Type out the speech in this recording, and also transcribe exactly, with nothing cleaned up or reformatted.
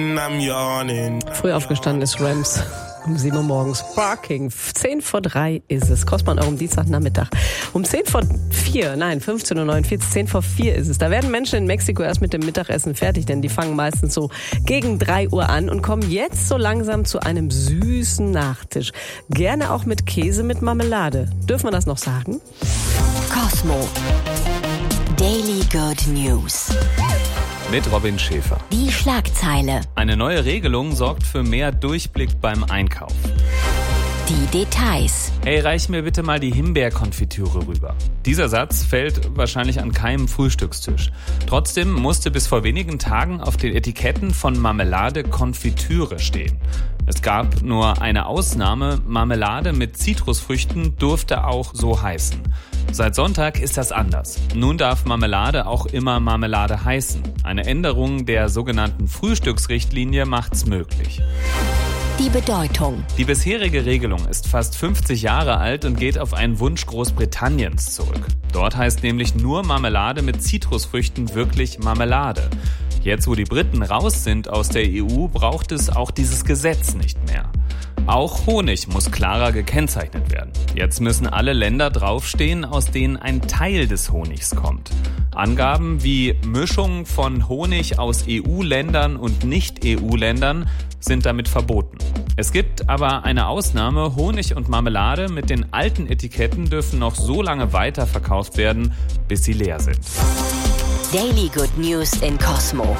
Früh aufgestanden ist Rams. Um sieben Uhr morgens. Barking. Zehn vor drei ist es. Kostet man auch um Dienstagnachmittag. Um zehn vor vier, nein, fünfzehn Uhr neunundvierzig, zehn vor vier ist es. Da werden Menschen in Mexiko erst mit dem Mittagessen fertig, denn die fangen meistens so gegen drei Uhr an und kommen jetzt so langsam zu einem süßen Nachtisch. Gerne auch mit Käse mit Marmelade. Dürfen wir das noch sagen? Cosmo. Daily Good News. Mit Robin Schäfer. Die Schlagzeile. Eine neue Regelung sorgt für mehr Durchblick beim Einkauf. Die Details. Hey, reich mir bitte mal die Himbeerkonfitüre rüber. Dieser Satz fällt wahrscheinlich an keinem Frühstückstisch. Trotzdem musste bis vor wenigen Tagen auf den Etiketten von Marmelade Konfitüre stehen. Es gab nur eine Ausnahme, Marmelade mit Zitrusfrüchten durfte auch so heißen. Seit Sonntag ist das anders. Nun darf Marmelade auch immer Marmelade heißen. Eine Änderung der sogenannten Frühstücksrichtlinie macht's möglich. Die Bedeutung. Die bisherige Regelung ist fast fünfzig Jahre alt und geht auf einen Wunsch Großbritanniens zurück. Dort heißt nämlich nur Marmelade mit Zitrusfrüchten wirklich Marmelade. Jetzt, wo die Briten raus sind aus der E U, braucht es auch dieses Gesetz nicht mehr. Auch Honig muss klarer gekennzeichnet werden. Jetzt müssen alle Länder draufstehen, aus denen ein Teil des Honigs kommt. Angaben wie Mischung von Honig aus E U-Ländern und Nicht-E U-Ländern sind damit verboten. Es gibt aber eine Ausnahme, Honig und Marmelade mit den alten Etiketten dürfen noch so lange weiterverkauft werden, bis sie leer sind. Daily Good News in Cosmo.